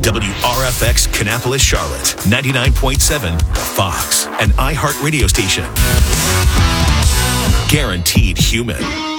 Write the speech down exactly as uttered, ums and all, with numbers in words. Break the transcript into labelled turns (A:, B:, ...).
A: W R F X Kannapolis, Charlotte, ninety-nine point seven The Fox, an iHeart radio station. Guaranteed human.